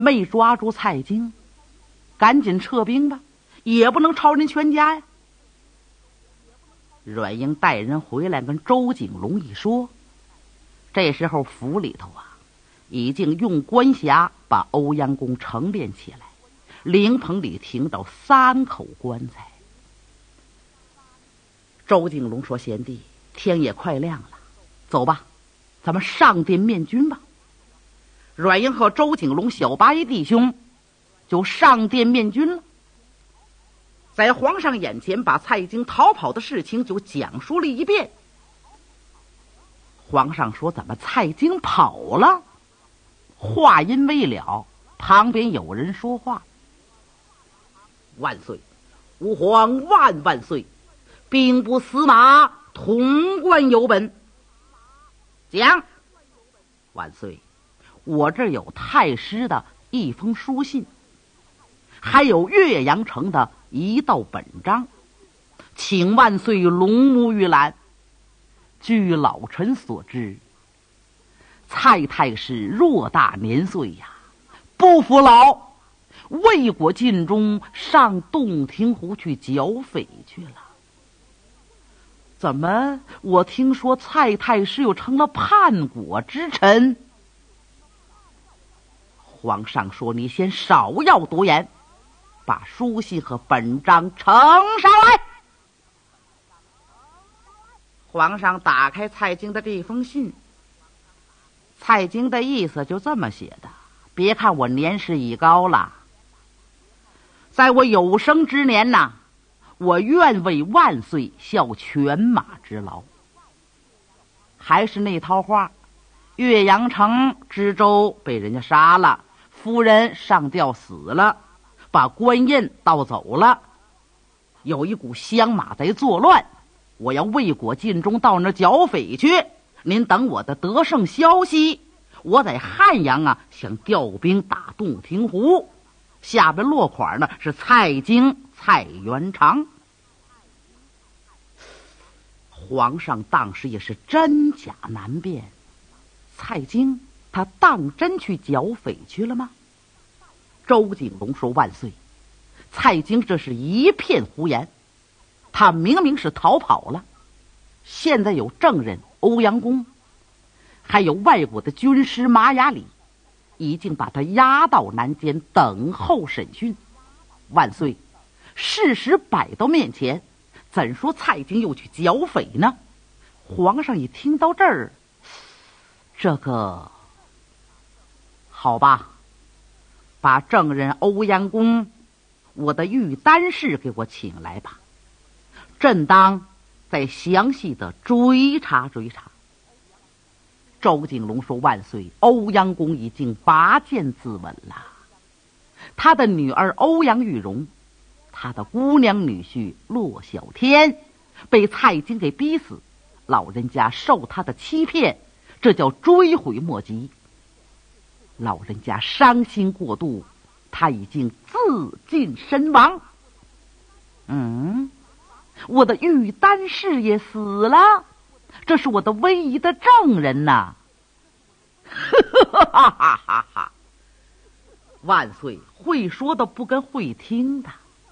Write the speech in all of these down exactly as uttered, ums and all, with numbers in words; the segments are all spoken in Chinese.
没抓住蔡京，赶紧撤兵吧，也不能抄人全家呀。阮英带人回来跟周景龙一说，这时候府里头啊已经用官匣把欧阳公成殓起来，灵棚里停到三口棺材。周景龙说：贤弟，天也快亮了，走吧，咱们上殿面君吧。阮英和周景龙小八一弟兄就上殿面君了，在皇上眼前把蔡京逃跑的事情就讲述了一遍。皇上说：怎么蔡京跑了？话音未了，旁边有人说话：万岁，吾皇万万岁，兵部司马潼关有本。讲。万岁，我这有太师的一封书信，还有岳阳城的一道本章，请万岁龙目玉览。据老臣所知，蔡太师偌大年岁呀，不服老，为国尽忠，上洞庭湖去剿匪去了。怎么我听说蔡太师又成了叛国之臣？皇上说：你先少要多言，把书信和本章呈上来。皇上打开蔡京的这封信，蔡京的意思就这么写的：别看我年事已高了，在我有生之年呐，我愿为万岁效犬马之劳。还是那套话，岳阳城知州被人家杀了，夫人上吊死了，把官印盗走了，有一股乡马在作乱，我要为国尽忠，到那剿匪去。您等我的得胜消息。我在汉阳啊，想调兵打洞庭湖，下边落款呢是蔡京、蔡元长。皇上当时也是真假难辨，蔡京他当真去剿匪去了吗？周景龙说：万岁，蔡京这是一片胡言，他明明是逃跑了，现在有证人欧阳公，还有外国的军师马雅里，已经把他押到南监等候审讯。万岁，事实摆到面前，怎说蔡京又去剿匪呢？皇上一听到这儿，这个好吧，把证人欧阳公，我的玉丹氏给我请来吧，朕当再详细的追查追查。周景龙说：万岁，欧阳公已经拔剑自刎了，他的女儿欧阳玉容，他的姑娘女婿骆小天被蔡京给逼死，老人家受他的欺骗，这叫追悔莫及。老人家伤心过度，他已经自尽身亡。嗯，我的玉丹氏也死了，这是我的唯一的证人呐！哈哈哈哈哈！万岁，会说的不跟会听的。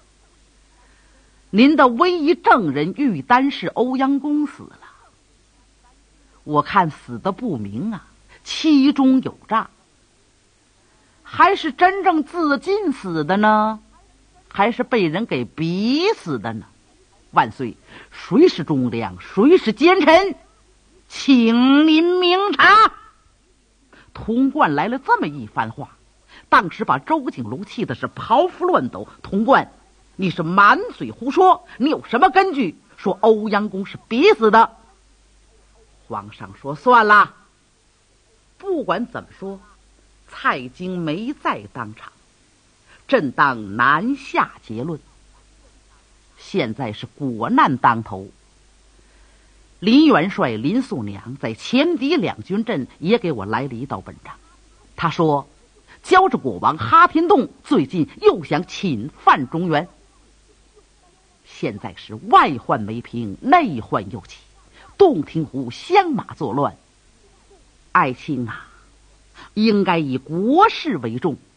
您的唯一证人玉丹氏欧阳公死了，我看死的不明啊，其中有诈。还是真正自尽死的呢，还是被人给逼死的呢？万岁，谁是忠良，谁是奸臣，请您明察。童贯来了这么一番话，当时把周景龙气的是袍服乱抖。童贯，你是满嘴胡说，你有什么根据说欧阳公是逼死的？皇上说：算了，不管怎么说，蔡京没在当场，朕当难下结论。现在是国难当头，林元帅林素娘在前敌两军阵也给我来了一道本章。他说交趾国王哈平洞最近又想侵犯中原，现在是外患没平，内患又起，洞庭湖乡马作乱，爱卿啊，应该以国事为重，